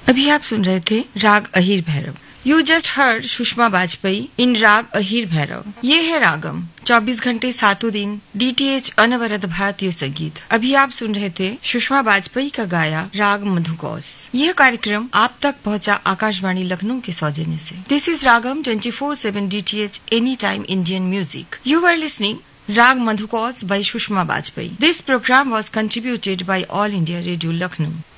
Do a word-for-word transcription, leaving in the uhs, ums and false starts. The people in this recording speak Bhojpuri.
अभी आप सुन रहे थे राग Ahir Bhairav. You just hurd Sushma Vajpayee इन राग अहीर भैरव। ये है रागम, चौबीस घंटे सातों दिन डीटीएच अनवरत भारतीय संगीत। अभी आप सुन रहे थे सुषमा वाजपेयी का गाया राग मधुकौस। यह कार्यक्रम आप तक पहुंचा आकाशवाणी लखनऊ के सौजन्य से। दिस is ragam twenty four seven DTH any time Indian music. You R listening Rag Madhukos by Sushma Bajpayee. This program was contributed by All India Radio Lucknow.